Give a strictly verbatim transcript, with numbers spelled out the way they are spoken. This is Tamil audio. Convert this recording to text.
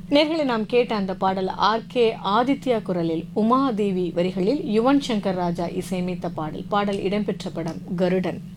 நேர்களை நாம் கேட்ட அந்த பாடல் ஆர் கே ஆதித்யா குரலில், உமாதேவி வரிகளில் யுவன் சங்கர் ராஜா இசையமைத்த பாடல். பாடல் இடம்பெற்ற படம் கருடன்.